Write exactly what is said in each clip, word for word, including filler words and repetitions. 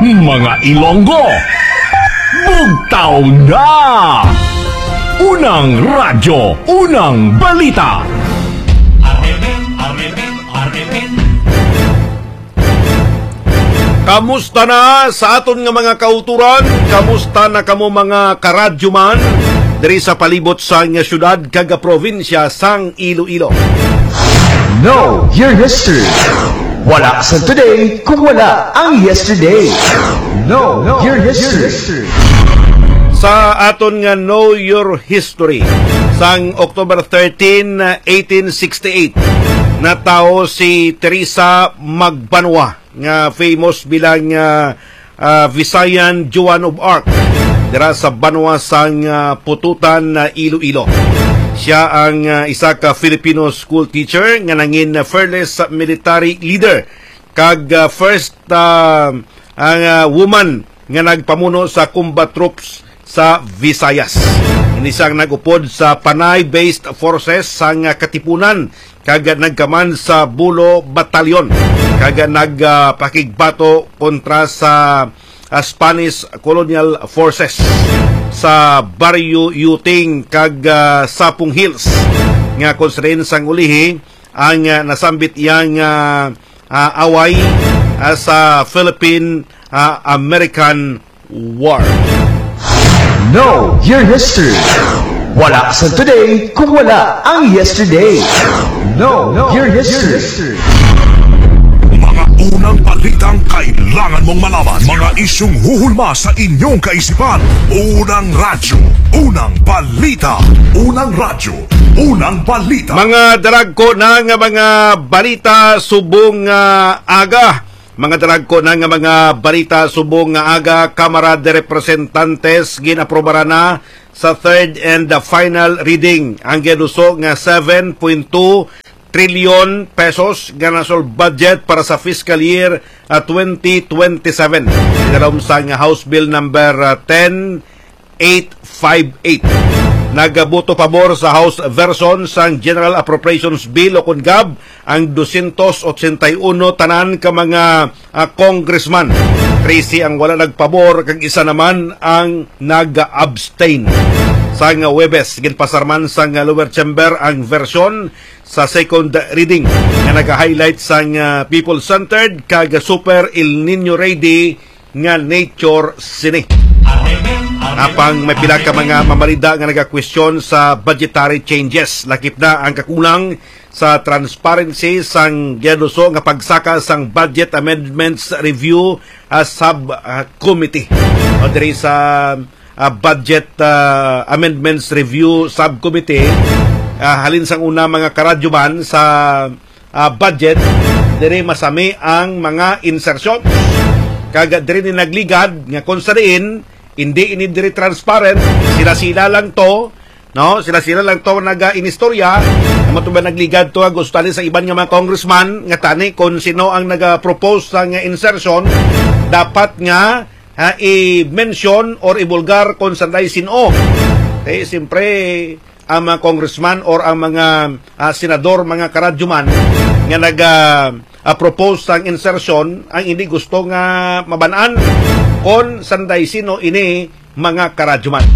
Mga Ilonggo, bugtaw na! Unang radyo, unang balita. Kamusta na sa aton nga mga kauturan? Kamusta na kamo mga karadyoman diri sa palibot sa nga syudad kaga probinsya sang Iloilo? Know your history. Wala sa today kung wala ang yesterday. Know your history. Sa aton nga Know Your History, sang October thirteenth, eighteen sixty-eight, natao si Teresa Magbanwa, nga famous bilang uh, uh, Visayan Joan of Arc, dira sa Banwa sang uh, Pututan na uh, Iloilo. Siya ang uh, isa ka Filipino school teacher nga nangin uh, fearless military leader kag uh, first uh, ang uh, woman nga nagpamuno sa combat troops sa Visayas. Ini siyang nagupod sa Panay-based forces sang uh, Katipunan kag nagkaman sa Bulo Batalyon kag nagpakigbato uh, kontra sa uh, Spanish colonial forces sa Barrio Yuting kag uh, Sapong Hills nga konstrain sang ulihi ang uh, nasambit iyang uh, uh, away uh, sa Philippine-American uh, War. Know your history. Wala sa today kung wala ang yesterday. Know your history. Unang balitang kailangan mong malaman. Mga isyong huhulma sa inyong kaisipan. Unang radyo, unang balita. Unang radyo, unang balita. Mga daragko na nga mga balita subong uh, aga. Mga daragko na nga mga balita subong nga aga. Kamara de Representantes ginaprobara na sa third and the final reading ang ginuso nga seven point two trilyon pesos nga nasol budget para sa fiscal year uh, twenty twenty-seven. Ginalom sa nga House Bill number uh, ten eight fifty-eight. Nagaboto pabor sa House version sang General Appropriations Bill o kun G A B ang two eighty-one tanan ka mga uh, congressman. thirty ang wala nagpabor kag isa naman ang nag-abstain. Sa nga Webes, ginpasarman sa nga lower chamber ang version sa second reading nga nag-highlight sa nga people-centered kag super El Nino ready nga nature sini. Apang may pila ka mga mamarida nga nag-question sa budgetary changes. Lakip na ang kakulang sa transparency sang giaduso nga pagsaka sang Budget Amendments Review uh, Subcommittee. O diri sa uh, Budget uh, Amendments Review Subcommittee, uh, halin sang una mga karadyoman sa uh, budget, diri masami ang mga insertion. Kaga diri ni nagligad nga kung sa diin hindi ini diri transparent, sila-sila lang to, no? Sila-sila lang to naga-inistorya, na matuba nagligad to gusto sa iban nga mga congressman nga tani kung sino ang naga-propose sa nga insertion, dapat nga ha, i-mention or i-bulgar kung sanday sino. Eh, siyempre, ang mga congressman or ang mga uh, senador, mga karadyoman nga naga-propose uh, sang insertion, ang hindi gusto nga mabanaan kon sanday sino ini mga karadyoman.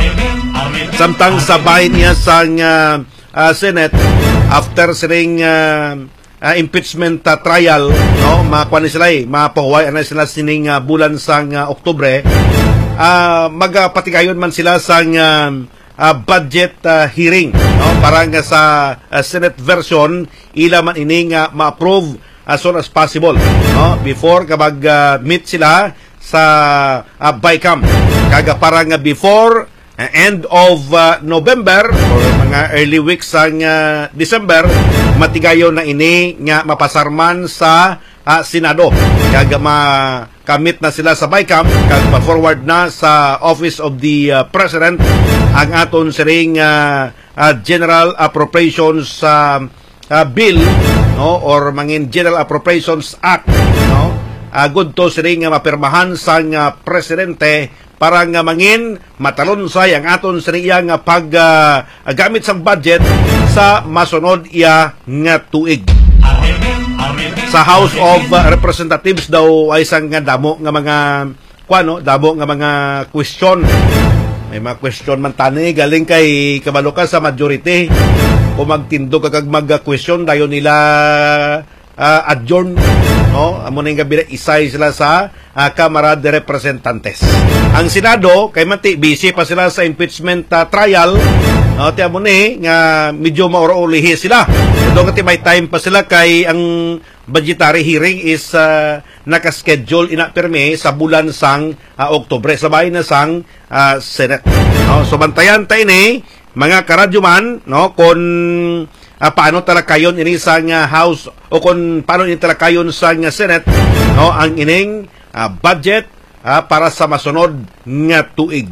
Samtang sabay niya sa uh, uh, Senate after siring uh, uh, impeachment uh, trial, no, makuha sila eh, mapahuway na sila sining uh, bulan sang uh, Oktubre, uh, magpatigayon man sila sang uh, uh, budget uh, hearing, no, para nga sa uh, Senate version ila man ini nga ma-approve as soon as possible, no, before kapag uh, meet sila sa uh, BICAM. Kaga para nga before uh, end of uh, November or mga early weeks sa uh, December, matigayon na ini nga mapasarman sa uh, Senado. Kaga makamit na sila sa BICAM, kaga ma-forward na sa Office of the uh, President ang aton siring uh, uh, General Appropriations uh, uh, Bill, no, or mangin General Appropriations Act, no. Uh, good to siring nga mapirmahan sa nga presidente para nga mangin matalonsay ang aton siya nga paggamit uh, sang budget sa masunod iya nga tuig. sa House of uh, Representatives daw ay isang nga damo nga mga kuano, damo nga mga question. May mga question man tani galing kay kabalo ka sa majority. Kung magtindog kag mag-question dayon nila uh, adjourn, no? Amo ning gabi isay sila sa uh, Kamara de Representantes. Ang Senado kay manti busy pa sila sa impeachment uh, trial. No, ti amo ni nga medyo mauro-ulihi sila. Do nga may time pa sila kay ang budgetary hearing is uh, naka-schedule ina perme sa bulan sang uh, Oktubre sabay na sang uh, Senate. No, so bantayan tay ni mga karadyoman, no, kung uh, paano talakayon ini sang uh, House o kung paano ini talakayon sang uh, Senate, no, ang ining uh, budget uh, para sa masunod nga tuig.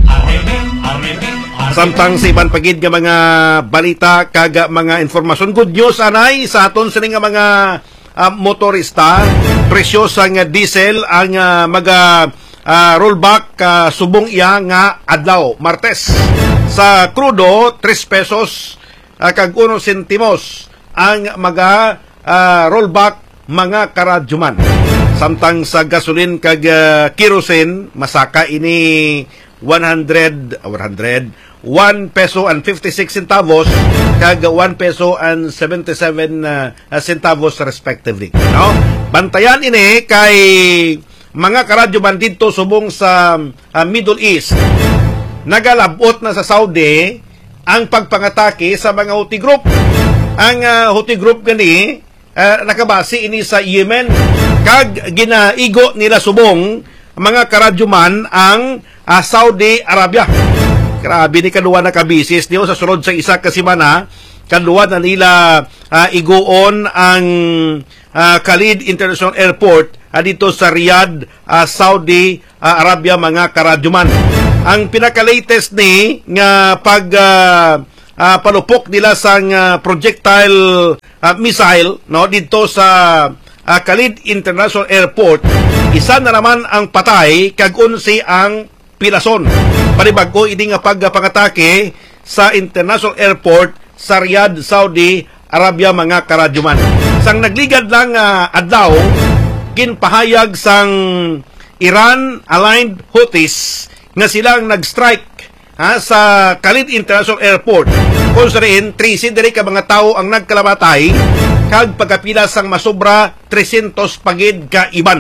Samtang sa iban pagid nga mga balita kaga mga informasyon, good news anay sa aton sini nga mga uh, motorista, presyo sa nga diesel ang uh, maga uh, rollback uh, subong iya nga adlaw Martes. Sa crudo tres pesos uh, kag uno sentimos ang maga uh, rollback mga karadyoman. Samtang sa gasolin kag uh, kerosene masaka ini one hundred one peso and fifty-six centavos kag one peso and seventy-seven uh, centavos respectively, no? Bantayan ini kay mga karadyoman dito subong sa uh, Middle East. Nagalabot na sa Saudi ang pagpangatake sa mga Houthi group. Ang uh, Houthi group gani uh, nakabase ini sa Yemen kag ginaigo nila subong mga karadyoman ang uh, Saudi Arabia. Grabe ni kaduwa na kabisis niyo sa sulod sa isa ka semana, kaduwa na nila uh, iguon ang uh, Khalid International Airport uh, dito sa Riyadh, uh, Saudi uh, Arabia mga karadyoman. Ang pinaka-latest ni nga pag uh, uh, palupok nila sa uh, projectile uh, missile, no, dito sa uh, Khalid International Airport, isa na naman ang patay kag unsi ang pilason. Panibago ini nga pagpangatake sa International Airport sa Riyadh, Saudi Arabia mga karadyoman. Sang nagligad lang uh, adlaw ginpahayag sang Iran-aligned Houthis nga silang nag-strike ha, sa Khalid International Airport. Kung sa rin, trisi diri ka mga tao ang nagkalamatay kag pagkapila sang masobra three hundred pagid ka iban.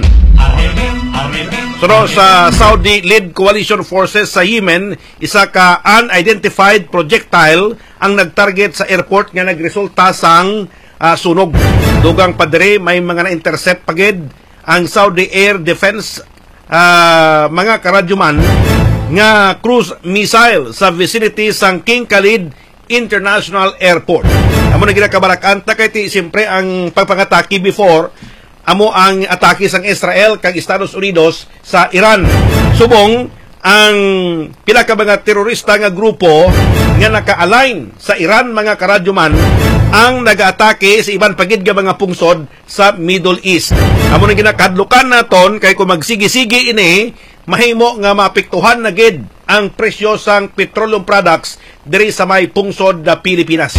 So sa Saudi-led coalition forces sa Yemen, isa ka unidentified projectile ang nagtarget sa airport nga nagresulta sang uh, sunog. Dugang padre may mga na-intercept pagid ang Saudi Air Defense uh, mga karadyoman nga cruise missile sa vicinity sang King Khalid International Airport. Amo na ginakabarakanta kay ti siyempre ang pagpangatake before amo ang atake sang Israel kag Estados Unidos sa Iran. Subong ang pila ka mga terorista nga grupo nga naka-align sa Iran mga karadyoman ang nag-atake sa iban pagid nga mga pungsod sa Middle East. Amo na ginakadlukan naton kay kung magsigi-sigi ini mahimo nga mapiktuhan na gid ang presyo sang petroleum products diri sa may pungsod na Pilipinas.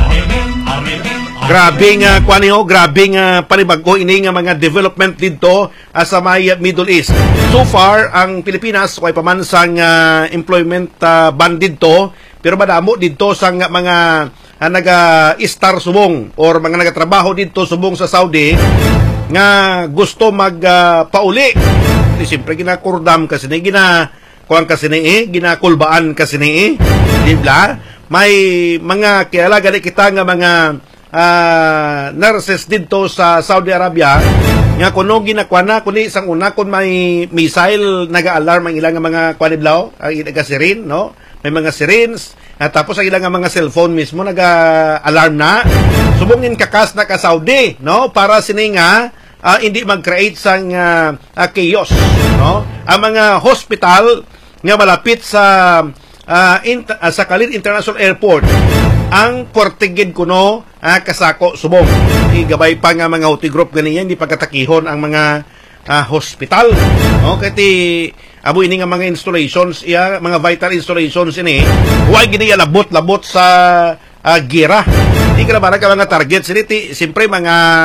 Grabe nga kuan niyo, grabe nga panibago ini nga mga development dito uh, sa may Middle East. So far ang Pilipinas way pamansang uh, employment uh, ban dito, pero madamo dito sa mga uh, naga-star subong or mga nagatrabaho dito subong sa Saudi nga gusto magpauli. Uh, Siyempre ginakurdam kasi ni gina kuan kasi ni eh, ginakulbaan kasi ni eh. Di ba? May mga kilala gali kita nga mga Uh, nurses dito sa Saudi Arabia nga kuno ginakuha na kundi isang una kun may missile naga-alarm ang ilang mga kwanidlaw ang ilang siren, no? May mga sirens at tapos ang ilang mga cellphone mismo naga-alarm na subongin kakas na ka Saudi, no? Para sini nga uh, hindi mag-create sang uh, uh, chaos, no? Ang mga hospital nga malapit sa uh, in, uh, sa Khalid International Airport ang portigid kuno ah, kasako subong. Igabay pa nga mga Houthi group ganiyan hindi pagkatakihon ang mga ah, hospital. Okay, ti abo ini nga mga installations, iya mga vital installations ini. Huwag gini labot-labot sa uh, gira. Di ka na ka mga targets ini ti simpre mga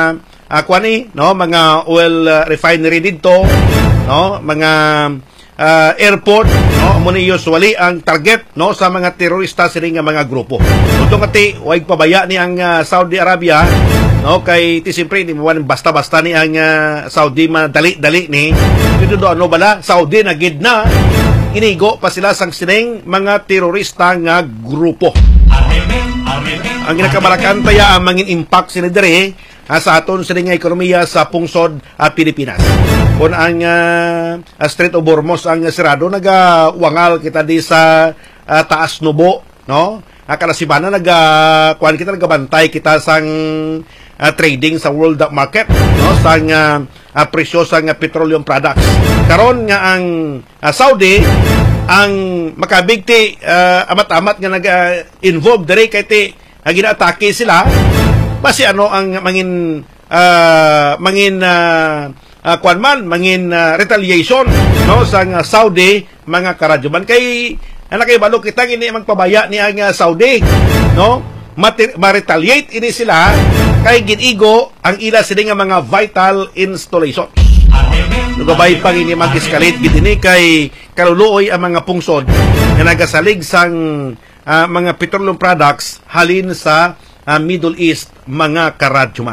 uh, kwani no mga oil uh, refinery dito, no mga uh, airport, no mo ni usually ang target no sa mga terorista sini nga mga grupo. Utong ati wag pabaya ni ang uh, Saudi Arabia no kay ti simpre ni mo basta-basta ni ang uh, Saudi madali-dali ni dito do ano bala Saudi na gid na inigo pa sila sang sining mga terorista nga grupo. Ang ginakabalakan taya ang mangin impact sila dire uh, sa aton sa nga ekonomiya sa pungsod uh, Pilipinas. Kung ang uh, Strait of Hormuz ang sirado, nagawangal kita di sa uh, taas nubo, no? Kalasibana naga kuan kita nagabantay kita sang uh, trading sa world market, no? Sang uh, uh, presyo sang uh, petroleum products. Karon nga ang uh, Saudi ang makabigti uh, amat-amat nga nag-involve diri kay ti uh, ginaatake sila basi ano ang mangin uh, mangin uh, uh, kuan man mangin uh, retaliation no sang uh, Saudi mga karadyoman kay ana kay balo kita ini magpabaya ni ang uh, Saudi no ma-retaliate ini sila kay ginigo ang ila sila nga mga vital installation. Nagabay pang ini mag-escalate gini kay kaluluoy ang mga pungsod nga nagasalig sang uh, mga petroleum products halin sa uh, Middle East mga karadyoman.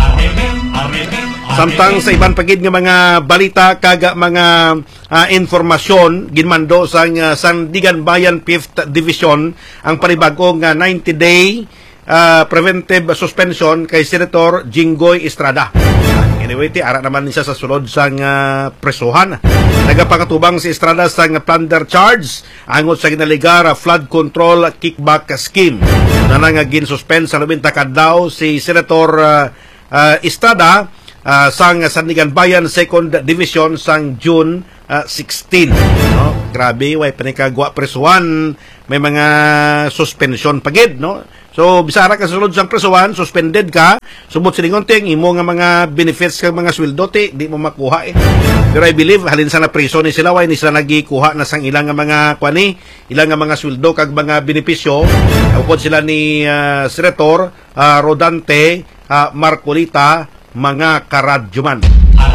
Samtang sa iban pagid nga mga balita kaga mga uh, informasyon ginmando sang uh, Sandigan Bayan fifth Division ang panibagong uh, ninety day uh, preventive suspension kay Senator Jinggoy Estrada. Anyway, ti ara naman siya sa sulod sang uh, presuhan. Nagapakatubang si Estrada sang plunder charge angot sa ginaligar uh, flood control kickback scheme. Nanangagin suspend sa labing takadlaw si Senator uh, uh, Estrada uh, sang Sandigan Bayan second Division sang June uh, sixteen. No? Grabe, way panikagwa presuhan. May mga suspension pagid, no? So, bisara ka sulod sang presuhan, suspended ka, subot silingon ting, imo nga mga benefits kag mga sweldo, ti, di mo makuha eh. Pero I believe, halin sa na preso ni sila, way ni sila nagikuha na sang ilang nga mga, kwani, ilang nga mga sweldo kag mga benepisyo, upod sila ni uh, Senator uh, Rodante uh, Marcolita, mga karadyoman.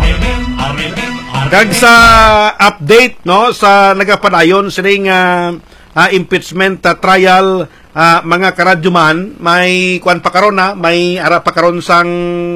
Kag sa update, no, sa nagapadayon sining uh, uh, impeachment uh, trial uh, mga karadyoman, may kuan pa karon na, may ara pa karon sang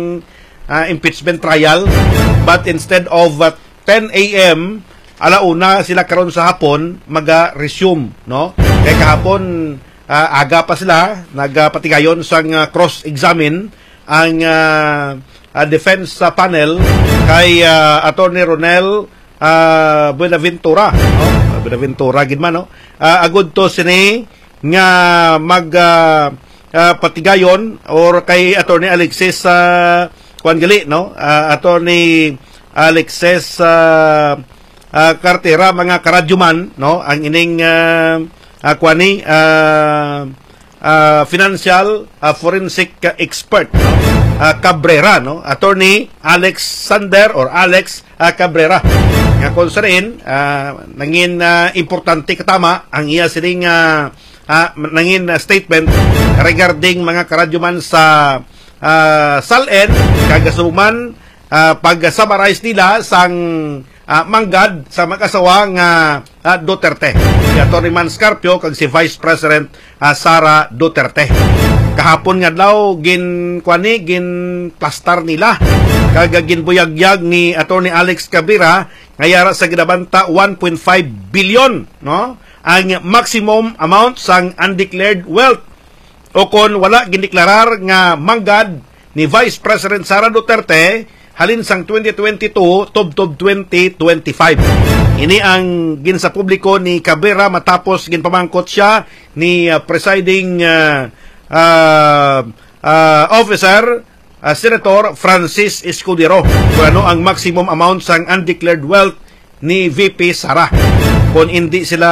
uh, impeachment trial, but instead of uh, ten a m alauna sila karon sa hapon maga-resume, no? Kay kahapon uh, aga pa sila nagapatigayon sang uh, cross-examine ang uh, uh, defense uh, panel kay uh, Attorney Ronel uh, Buenaventura, no? Buenaventura gid man, no? Uh, agud to sini nga mag uh, uh, patigayon or kay Attorney Alexis uh, kuan gali, no? Uh, Attorney Alexis uh, uh, Cartera, mga karadyoman, no? Ang ining uh, uh, kuani uh, uh, financial uh, forensic uh, expert, no? Uh, Cabrera, no? Attorney Alexander or Alex uh, Cabrera. Nga konserin, uh, nangin uh, importante katama ang iya sining uh, uh, nangin uh, statement regarding mga karadyoman sa uh, Salen, kagasuman uh, pag-summarize nila sang uh, manggad sa mag-asawa nga uh, Duterte. Si Atty. Manscarpio kag si Vice President uh, Sara Duterte. Kahapon nga daw gin kwani gin plastar nila kag ginbuyagyag ni Attorney Alex Cabrera ngayara sa ginabanta one point five billion, no? Ang maximum amount sang undeclared wealth o kon wala gindeklarar nga manggad ni Vice President Sara Duterte halin sang twenty twenty-two tubtob twenty twenty-five. Ini ang gin sa publiko ni Cabrera matapos ginpamangkot siya ni uh, presiding uh, uh, uh, officer uh, Senator Francis Escudero kung ano ang maximum amount sang undeclared wealth ni V P Sara. Kung hindi sila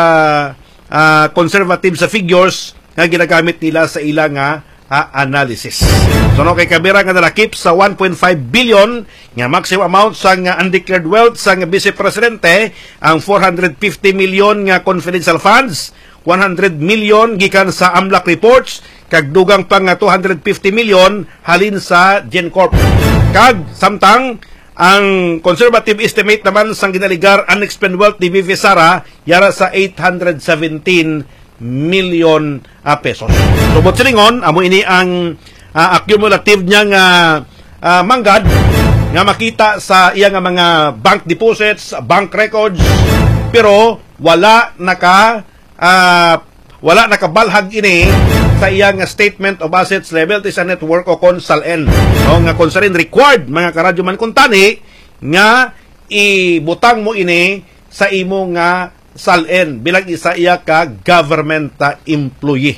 uh, conservative sa figures nga ginagamit nila sa ilang uh, analysis. So no, kay Cabrera nga nalakip sa one point five billion nga maximum amount sang uh, undeclared wealth sang Vice Presidente, ang four hundred fifty million nga confidential funds, one hundred million gikan sa AMLAC reports, kag dugang pang nga two hundred fifty million halin sa GenCorp. Kag samtang ang conservative estimate naman sang ginaligar unexplained wealth ni Vivi Sara yara sa eight hundred seventeen million uh, pesos. So but silingon amo ini ang uh, accumulative niya nga uh, manggad nga makita sa iya nga mga bank deposits, bank records, pero wala naka uh, wala nakabalhag ini sa iya nga statement of assets, liabilities and network o konsal-en. O nga konsalin required mga karadyo man kuntani nga ibutang mo ini sa imo nga sal-en bilang isa iya ka government uh, employee.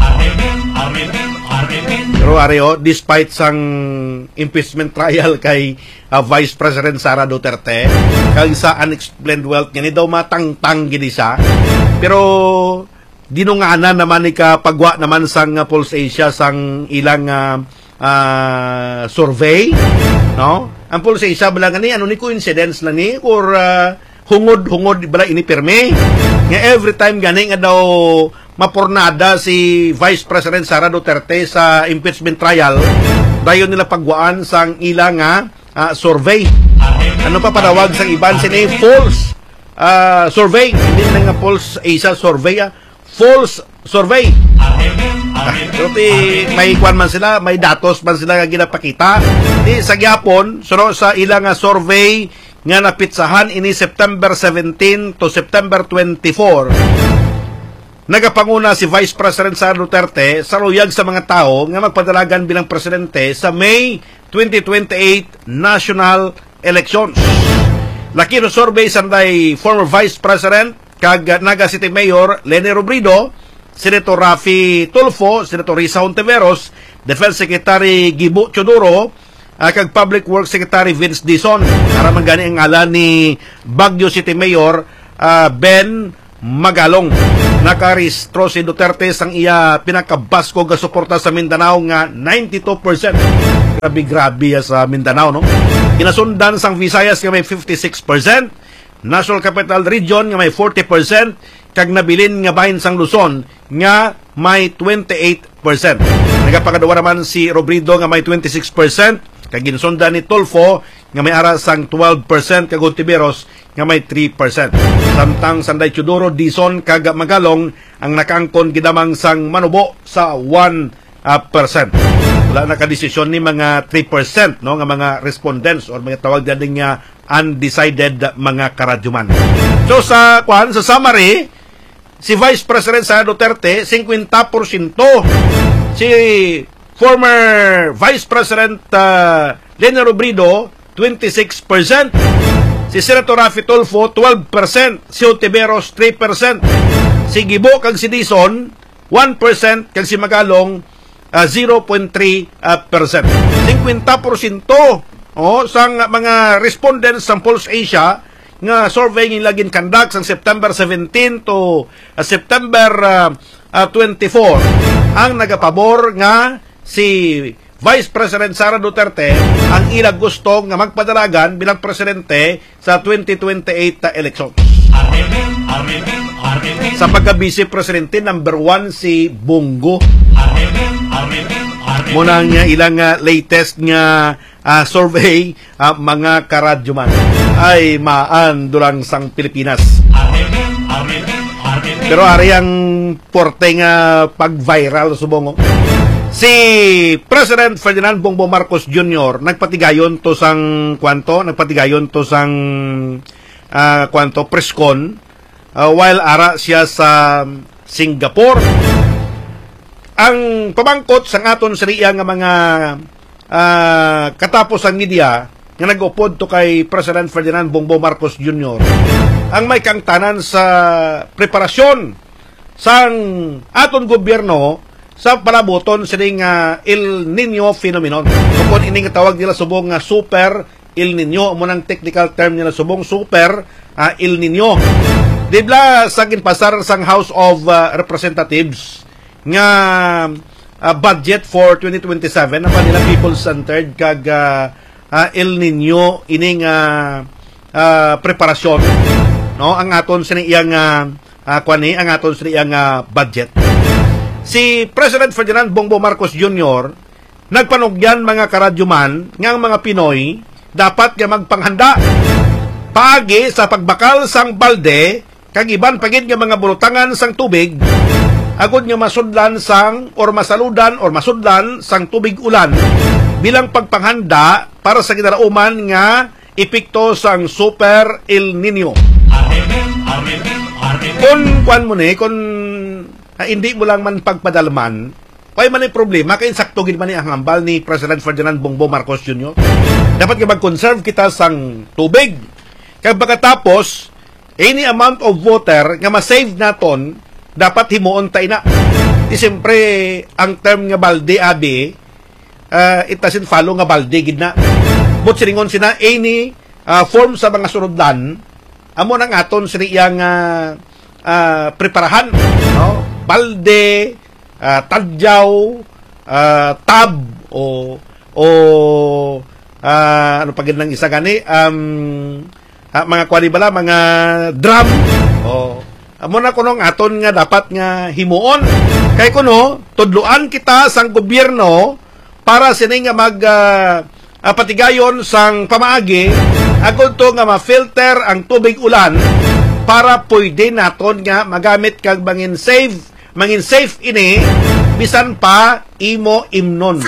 Pero areo, despite sang impeachment trial kay uh, Vice President Sara Duterte, kag sa unexplained wealth nga ni daw matangtang gini siya. Pero dinunganan naman ni ka pagwa naman sang uh, Pulse Asia sang ilang uh, uh, survey, no? Ang Pulse Asia bala nga ni ano ni coincidence lang ni or uh, hungod-hungod bala ini pirme nga every time gani nga daw mapornada si Vice President Sara Duterte sa impeachment trial, dayon nila pagwaan sang ilang nga uh, survey. Ano pa padawag sang iban sini false uh, survey, hindi na nga Pulse Asia survey, ah. False survey. Ah, so, di, may kwan man sila, may datos man sila nga ginapakita. Di sa gyapon, so sa ilang nga survey nga napitsahan ini September seventeen to September twenty-four. Nagapanguna si Vice President Sara Duterte sa luyag sa mga tao nga magpadalagan bilang presidente sa May twenty twenty-eight national elections. Laki no survey sanday former Vice President kag Naga City Mayor Leni Robredo, Senator Rafi Tulfo, Senator Risa Hontiveros, Defense Secretary Gibo Chodoro, uh, kag Public Works Secretary Vince Dizon. Para mangani ang ngalan ni Baguio City Mayor uh, Ben Magalong. Nakaristro si Duterte sang iya pinakabasko nga suporta sa Mindanao nga ninety-two percent. Grabe-grabe sa Mindanao, no? Kinasundan sang Visayas nga may fifty-six percent, National Capital Region nga may forty percent, kag nabilin nga bahin sang Luzon nga may twenty-eight percent. Nagapakadawa naman si Robredo nga may twenty-six percent, kag ginsundan ni Tulfo nga may ara sang twelve percent, kag Hontiveros nga may three percent. Samtang sanday Chodoro, Dizon kag Magalong ang nakaangkon gidamang sang Manubo sa one percent. Wala nakadesisyon ni mga three percent, no, nga mga respondents or mga tawag din nga undecided mga karadyuman. So sa kwan, sa summary, si Vice President Sara Duterte fifty percent, si former Vice President uh, Leni Robredo twenty-six percent, si Senator Rafi Tulfo twelve percent, si Hontiveros three percent, si Gibo kag si Dizon one percent, kag si Magalong uh, zero point three percent. fifty percent oh, sang mga respondents sang Pulse Asia nga survey ng laging conduct sang September seventeen to uh, September uh, uh, twenty-four ang nagapabor nga si Vice President Sara Duterte ang ilang gusto nga magpadalagan bilang presidente sa twenty twenty-eight uh, elections. Sa pagka-vice presidente, number one si Bongo. Muna nga ilang uh, latest nga uh, survey, uh, mga karadyuman ay maan dulang sang Pilipinas. Pero ari ang porte nga pag-viral subong. Si President Ferdinand Bongbong Marcos Junior nagpatigayon to sang kwanto, nagpatigayon to sang uh, kwanto preskon uh, while ara siya sa Singapore. Ang pamangkot sang aton sa riya nga mga uh, katapos ang media nga nag-upod to kay President Ferdinand Bongbong Marcos Junior ang may kangtanan sa preparasyon sang aton gobyerno sa palaboton sining uh, El Nino phenomenon. Kung ining tawag nila subong nga uh, super El Nino, mo nang technical term nila subong super uh, El Nino. Dibla sa ginpasar sang House of uh, Representatives nga uh, budget for twenty twenty-seven na nila people-centered kag uh, uh, El Nino ining uh, uh, preparasyon, no, ang aton sining iyang uh, uh, kwani ang aton siyang uh, budget. Si President Ferdinand Bongbong Marcos Junior nagpanugyan mga karadyuman nga ang mga Pinoy dapat nga magpanghanda paagi sa pagbakal sang balde kag iban pagid nga mga bulutangan sang tubig agud nga masudlan sang or masaludan or masudlan sang tubig ulan bilang pagpanghanda para sa kinarauman nga epekto sang Super El Nino. Kung kwan mo ni, kung ah, hindi mo lang man pagpadalman, kaya man yung problema, kaya insakto gid man ni ang hambal ni President Ferdinand Bongbong Marcos Junior Dapat ka mag-conserve kita sang tubig. Kaya pagkatapos, any amount of water nga ma-save naton, dapat himuon tayo na. Di siyempre, ang term nga balde, abi, uh, it doesn't follow nga balde, gid na. But siningon sina, any uh, form sa mga sunodlan, amo nang aton siniyang uh, uh, preparahan. No? Balde, uh, tadyaw, uh, tab, o, o uh, ano pa ng isa gani, um, uh, mga kwali bala, mga drum, o, amo na kunong aton nga dapat nga himuon. Kay kuno, tudluan kita sang gobyerno para sini nga mag uh, uh, patigayon sang pamaagi agud to nga ma-filter ang tubig ulan para pwede naton nga magamit kag mangin safe, mangin safe ini bisan pa imo imnon.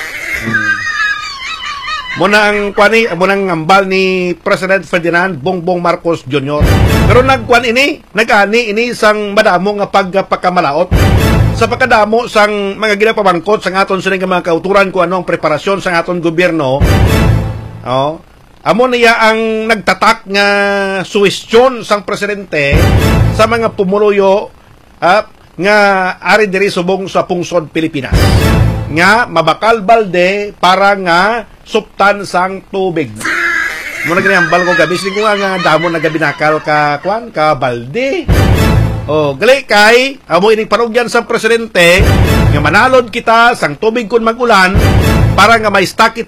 Muna ang kwani, muna ang ambal ni President Ferdinand Bongbong Marcos Junior Pero nagkwan ini, nagani ini sang madamo nga pagpakamalaot sa pagkadamo sang mga ginapabangkot sang aton sining mga kauturan kung ano ang preparasyon sang aton gobyerno. Oh, amo niya ang nagtatak nga suwestyon sang presidente sa mga pumuluyo uh, nga ari diri subong sa pungsod Pilipinas nga mabakal balde para nga suptan sang tubig. Muna gani hambal ko gabi sing ko nga damo nagabinakal ka kwan ka balde. Oh, gali kay amo ining panugyan sa presidente nga manalod kita sang tubig kun magulan para nga may stock